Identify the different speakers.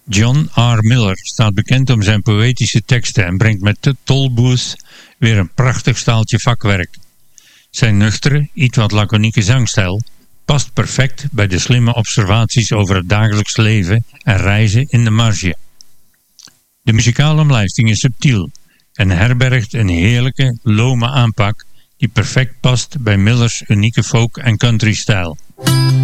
Speaker 1: John R. Miller staat bekend om zijn poëtische teksten en brengt met de Tollbooth weer een prachtig staaltje vakwerk. Zijn nuchtere, iets wat laconieke zangstijl past perfect bij de slimme observaties over het dagelijks leven en reizen in de marge. De muzikale omlijsting is subtiel en herbergt een heerlijke, lome aanpak die perfect past bij Millers unieke folk- en country-stijl.